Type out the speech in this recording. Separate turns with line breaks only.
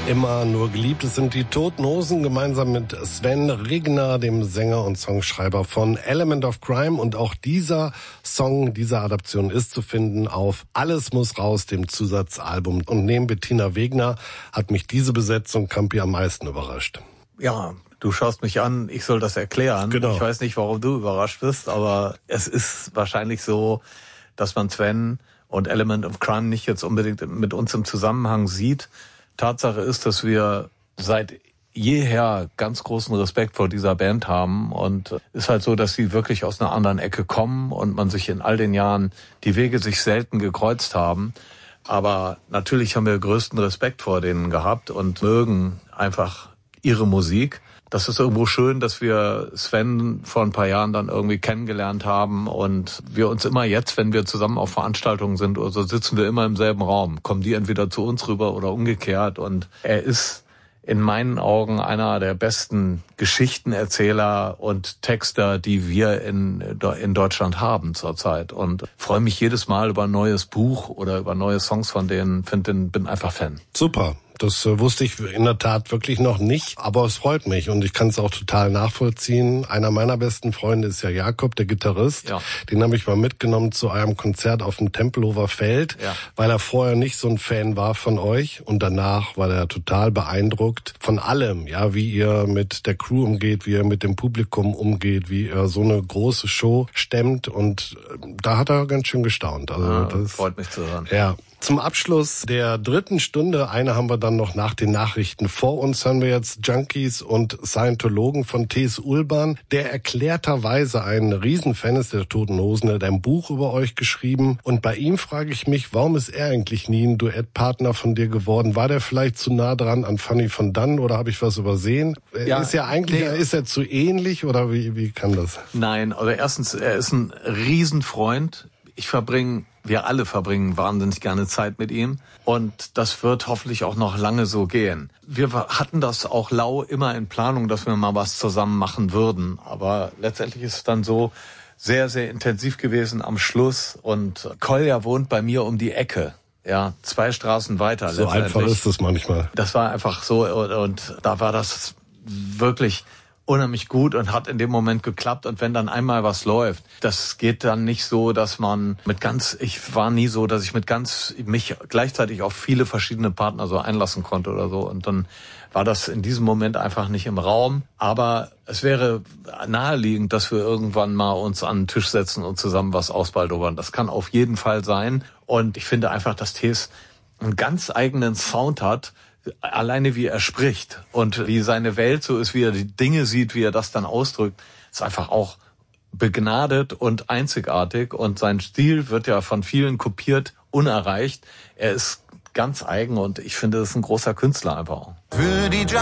Immer nur geliebt. Es sind die Toten Hosen gemeinsam mit Sven Regner, dem Sänger und Songschreiber von Element of Crime. Und auch dieser Song, diese Adaption ist zu finden auf Alles muss raus, dem Zusatzalbum. Und neben Bettina Wegner hat mich diese Besetzung Campi am meisten überrascht.
Ja, du schaust mich an, ich soll das erklären.
Genau.
Ich weiß nicht, warum du überrascht bist, aber es ist wahrscheinlich so, dass man Sven und Element of Crime nicht jetzt unbedingt mit uns im Zusammenhang sieht. Tatsache ist, dass wir seit jeher ganz großen Respekt vor dieser Band haben und ist halt so, dass sie wirklich aus einer anderen Ecke kommen und man sich in all den Jahren die Wege sich selten gekreuzt haben. Aber natürlich haben wir größten Respekt vor denen gehabt und mögen einfach ihre Musik. Das ist irgendwo schön, dass wir Sven vor ein paar Jahren dann irgendwie kennengelernt haben und wir uns immer jetzt, wenn wir zusammen auf Veranstaltungen sind oder so, sitzen wir immer im selben Raum. Kommen die entweder zu uns rüber oder umgekehrt und er ist in meinen Augen einer der besten Geschichtenerzähler und Texter, die wir in Deutschland haben zurzeit und freue mich jedes Mal über ein neues Buch oder über neue Songs von denen, bin einfach Fan.
Super. Das wusste ich in der Tat wirklich noch nicht, aber es freut mich und ich kann es auch total nachvollziehen. Einer meiner besten Freunde ist ja Jakob, der Gitarrist. Ja. Den habe ich mal mitgenommen zu einem Konzert auf dem Tempelhofer Feld, weil er vorher nicht so ein Fan war von euch und danach war er total beeindruckt von allem, ja, wie ihr mit der Crew umgeht, wie ihr mit dem Publikum umgeht, wie ihr so eine große Show stemmt und da hat er ganz schön gestaunt. Also das
freut mich zu hören.
Ja. Zum Abschluss der 3. Stunde, eine haben wir dann noch nach den Nachrichten vor uns, hören wir jetzt Junkies und Scientologen von T.S. Ullmann, der erklärterweise ein Riesenfan ist der Toten Hosen, der hat ein Buch über euch geschrieben und bei ihm frage ich mich, warum ist er eigentlich nie ein Duettpartner von dir geworden? War der vielleicht zu nah dran an Fanny von Dann oder habe ich was übersehen? Ja, ist er zu ähnlich oder wie kann das?
Nein, also erstens, er ist ein Riesenfreund. Wir alle verbringen wahnsinnig gerne Zeit mit ihm und das wird hoffentlich auch noch lange so gehen. Wir hatten das auch immer in Planung, dass wir mal was zusammen machen würden, aber letztendlich ist es dann so sehr, sehr intensiv gewesen am Schluss und Kolja wohnt bei mir um die Ecke. Ja, 2 Straßen weiter.
So einfach ist es manchmal.
Das war einfach so und da war das wirklich unheimlich gut und hat in dem Moment geklappt und wenn dann einmal was läuft, das geht dann nicht so, dass man ich war nie so, dass ich mich gleichzeitig auf viele verschiedene Partner so einlassen konnte oder so und dann war das in diesem Moment einfach nicht im Raum, aber es wäre naheliegend, dass wir irgendwann mal uns an den Tisch setzen und zusammen was ausbaldobern. Das kann auf jeden Fall sein und ich finde einfach, dass Tees einen ganz eigenen Sound hat, alleine wie er spricht und wie seine Welt so ist, wie er die Dinge sieht, wie er das dann ausdrückt, ist einfach auch begnadet und einzigartig und sein Stil wird ja von vielen kopiert, unerreicht. Er ist ganz eigen und ich finde, das ist ein großer Künstler einfach auch.
Für die